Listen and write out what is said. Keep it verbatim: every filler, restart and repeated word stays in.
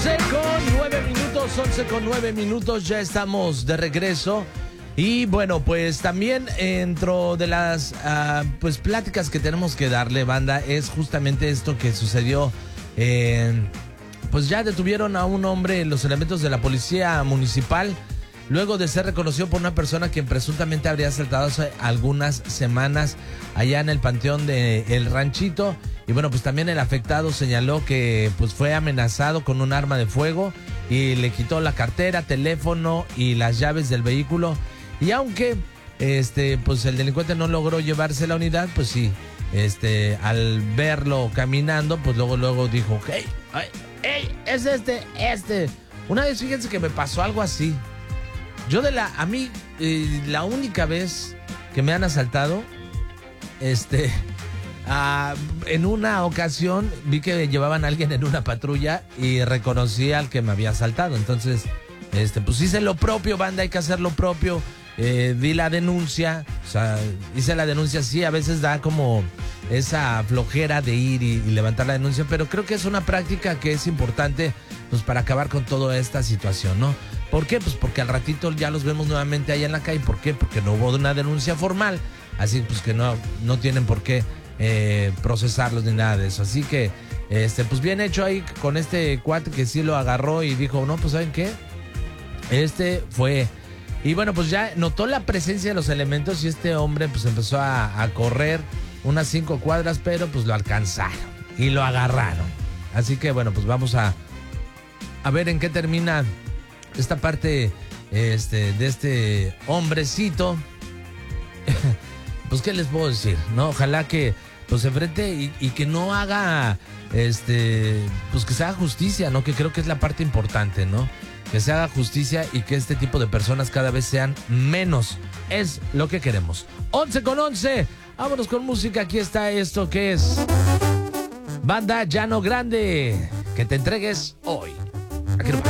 once con nueve minutos, once con nueve minutos, ya estamos de regreso. Y bueno, pues también dentro de las uh, pues pláticas que tenemos que darle, banda, es justamente esto que sucedió. Eh, pues ya detuvieron a un hombre en los elementos de la policía municipal, luego de ser reconocido por una persona quien presuntamente habría asaltado hace algunas semanas allá en el panteón de El Ranchito. Y bueno, pues también el afectado señaló que pues fue amenazado con un arma de fuego y le quitó la cartera, teléfono y las llaves del vehículo. Y aunque este pues el delincuente no logró llevarse la unidad, pues sí, este al verlo caminando, pues luego luego dijo, hey, hey, hey, es este, este. Una vez, fíjense que me pasó algo así. Yo de la, a mí, eh, la única vez que me han asaltado, este, uh, en una ocasión vi que llevaban a alguien en una patrulla y reconocí al que me había asaltado. Entonces, este, pues hice lo propio, banda, hay que hacer lo propio. Eh, di la denuncia, o sea, hice la denuncia, sí, a veces da como esa flojera de ir y, y levantar la denuncia, pero creo que es una práctica que es importante, pues, para acabar con toda esta situación, ¿no? ¿Por qué? Pues porque al ratito ya los vemos nuevamente allá en la calle. ¿Por qué? Porque no hubo una denuncia formal, así pues que no, no tienen por qué eh, procesarlos ni nada de eso. Así que, este, pues bien hecho ahí con este cuate que sí lo agarró y dijo, no, pues ¿saben qué? Este fue... Y bueno, pues ya notó la presencia de los elementos y este hombre pues empezó a, a correr unas cinco cuadras, pero pues lo alcanzaron y lo agarraron. Así que bueno, pues vamos a, a ver en qué termina esta parte este, de este hombrecito. Pues qué les puedo decir, ¿no? Ojalá que pues se enfrente y, y que no haga, este, pues que se haga justicia, ¿no? Que creo que es la parte importante, ¿no? Que se haga justicia y que este tipo de personas cada vez sean menos. Es lo que queremos. once con once. Vámonos con música. Aquí está esto que es Banda Llano Grande. Que te entregues hoy. Aquí no...